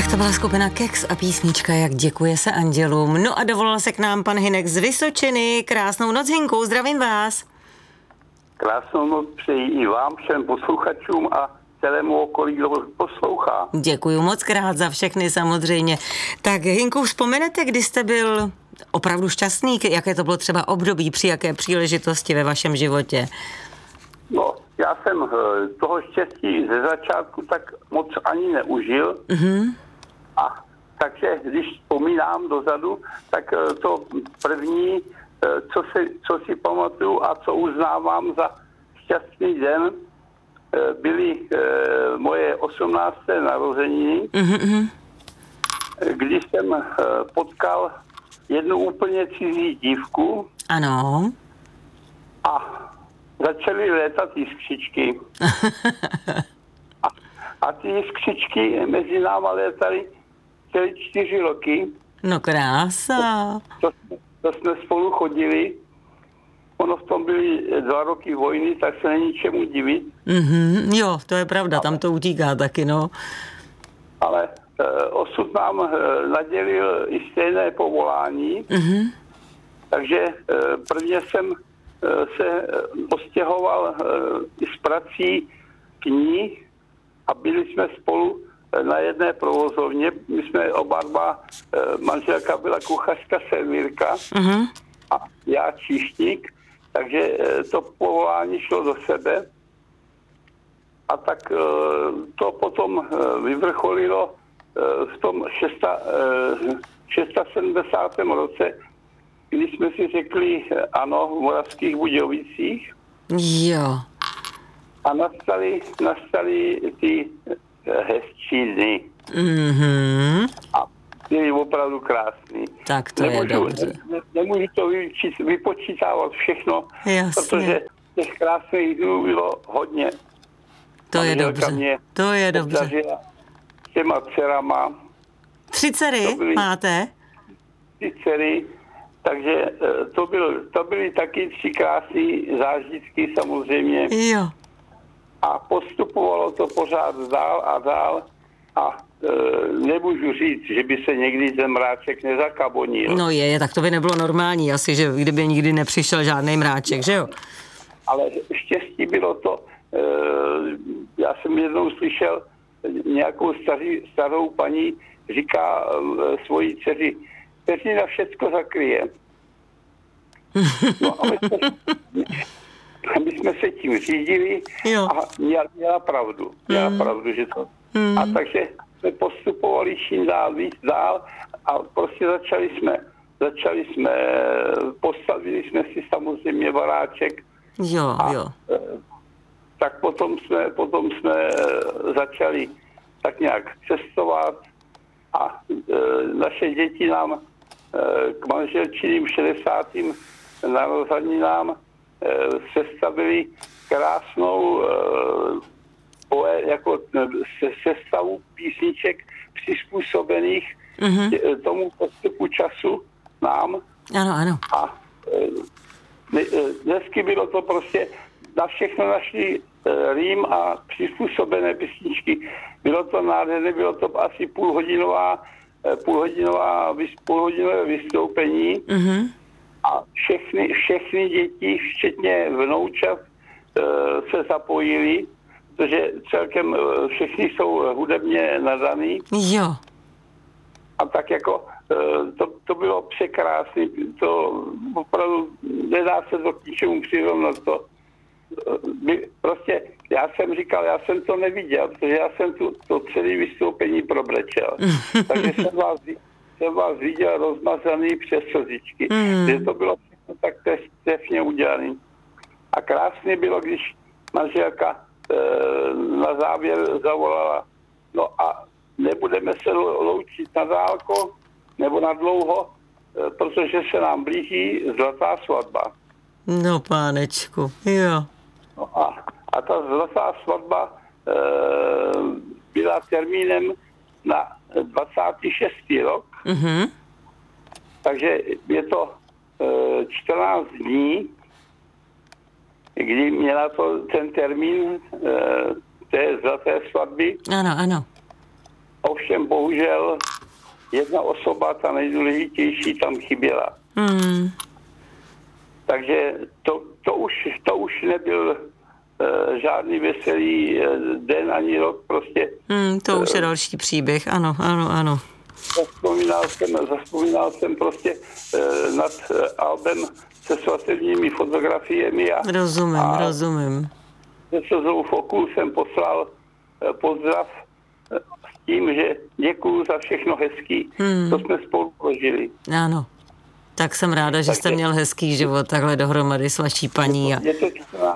Tak to byla skupina Kex a písnička Jak děkuje se andělům. No a dovolal se k nám pan Hynek z Vysočiny. Krásnou noc, Hynku, zdravím vás. Krásnou noc přeji i vám, všem posluchačům a celému okolí, kdo poslouchá. Děkuju moc krát za všechny samozřejmě. Tak Hynku, vzpomenete, kdy jste byl opravdu šťastný? Jaké to bylo třeba období, při jaké příležitosti ve vašem životě? No, já jsem toho štěstí ze začátku tak moc ani neužil. Mhm. A takže když vzpomínám dozadu, tak to první, co si pamatuju a co uznávám za šťastný den, byly moje 18. narozeniny, když jsem potkal jednu úplně cizí dívku. Ano. A začaly létat jiskřičky. A ty jiskřičky mezi náma létaly celé 4 roky. No krása. To jsme spolu chodili. Ono v tom byly 2 roky vojny, tak se není čemu divit. Jo, to je pravda, tam to utíká taky, no. Ale osud nám nadělil i stejné povolání. Takže prvně jsem se ostěhoval i s prací k ní a byli jsme spolu na jedné provozovně. My jsme oba dva, manželka byla kuchařka, servírka a já číšník, takže to povolání šlo do sebe. A tak to potom vyvrcholilo v tom 76. roce, když jsme si řekli ano v Moravských Budějovicích. Jo. A nastaly ty hezčí dny. A byly opravdu krásný. Tak to je dobře. Nemůžu to vypočítávat všechno, Jasně. protože těch krásných dnů bylo hodně. To je dobře. To je dobře. S těma dcerama. 3 dcery máte? 3 dcery. Takže to byly taky 3 krásné zážitky samozřejmě. Jo. A postupovalo to pořád dál a dál a nemůžu říct, že by se někdy ten mráček nezakabonil. No tak to by nebylo normální asi, že kdyby nikdy nepřišel žádný mráček, že jo? Ale štěstí bylo to, já jsem jednou slyšel nějakou starou paní, říká svojí dceři, Peřina všecko zakryje. No a my jsme se tím řídili a měla pravdu. Měla pravdu, že to... A takže jsme postupovali čím dál, víc dál a prostě začali jsme, postavili jsme si samozřejmě baráček. Jo. Tak potom jsme začali tak nějak cestovat a naše děti nám k manželčiným 60. narozeninám sestavili krásnou jako sestavu písniček přizpůsobených tomu postupu času nám. Ano. A dnesky bylo to prostě, na všechno našli rým a přizpůsobené písničky. Bylo to nádherné, bylo to asi půlhodinové vystoupení. A všechny děti, včetně vnoučat, se zapojili, protože celkem všichni jsou hudebně nadaný. Jo. A tak jako to bylo překrásné. To opravdu nedá se to k ničemu přirovnat. Prostě já jsem říkal, já jsem to neviděl, protože já jsem to celé vystoupení probrečel. Takže jsem vás viděl rozmazaný přes slzičky. Že to bylo všechno tak trefně udělané. A krásně bylo, když manželka na závěr zavolala, no a nebudeme se loučit na dálko nebo na dlouho, protože se nám blíží zlatá svatba. No pánečku, jo. No a ta zlatá svatba byla termínem na 26. rok. Takže je to 14 dní, kdy měla ten termín té zlaté svatby. Ano. ovšem bohužel jedna osoba, ta nejdůležitější, tam chyběla. Takže to už nebyl žádný veselý den ani rok, prostě. To už je další příběh, ano. Zaspomínal jsem prostě nad albem se svatebními fotografiemi Rozumím. Ze slzou v oku jsem poslal pozdrav s tím, že děkuju za všechno hezký, co jsme spolu prožili. Ano. Tak jsem ráda, že jste měl hezký život takhle dohromady s vaší paní. Je to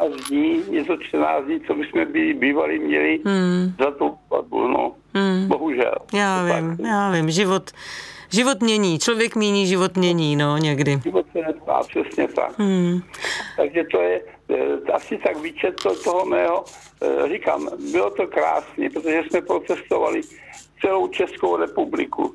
14 dní, co bychom bývali měli za tou svatbu, no. Bohužel. Já vím. Život mění, člověk mění, život mění, no, někdy. Život se nestá, přesně tak. Takže to je asi tak výčet toho mého. Říkám, bylo to krásně, protože jsme procestovali celou Českou republiku,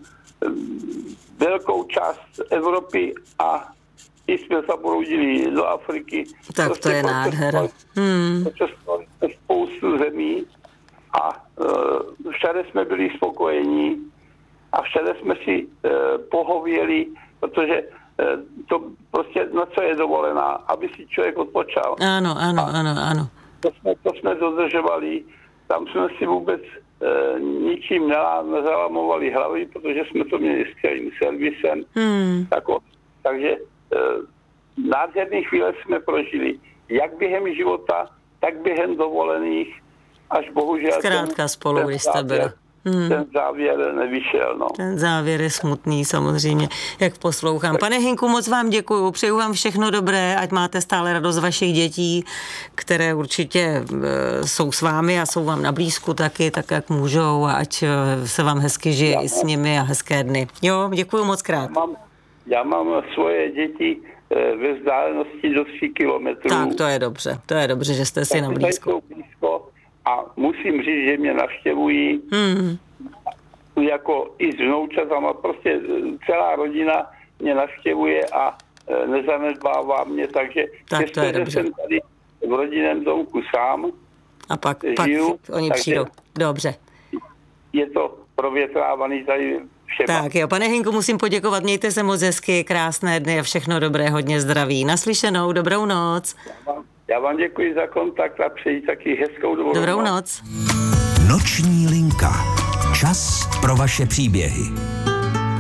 velkou část Evropy a i jsme zabroudili do Afriky. Tak prostě to je nádhera. Procestovali jsme spoustu zemí a všade jsme byli spokojení a všade jsme si pohověli, protože to prostě na co je dovolená, aby si člověk odpočal. Ano. To jsme dodržovali, tam jsme si vůbec ničím nezalamovali hlavy, protože jsme to měli s celým servisem. Takže nádherné chvíle jsme prožili, jak během života, tak během dovolených, až bohužel zkrátka spolu, když jste byl. Ten závěr nevyšel, no. Ten závěr je smutný samozřejmě, jak poslouchám. Pane Hynku, moc vám děkuju, přeju vám všechno dobré, ať máte stále radost vašich dětí, které určitě jsou s vámi a jsou vám na blízku taky, tak jak můžou, a ať se vám hezky žije i s nimi a hezké dny. Jo, děkuju moc krát. Já mám svoje děti ve vzdálenosti do 3 kilometrů. Tak, to je dobře, že jste si na blízku. A musím říct, že mě navštěvují jako i s vnoučatama, prostě celá rodina mě navštěvuje a nezanedbává mě, takže že jsem tady v rodinném domku sám. A pak oni přijdou. Dobře. Je to provětrávaný tady všema. Tak jo, pane Hynku, musím poděkovat, mějte se moc hezky, krásné dny a všechno dobré, hodně zdraví. Naslyšenou, dobrou noc. Já vám děkuji za kontakt a přeji taky hezkou dobrou noc. Noční linka. Čas pro vaše příběhy.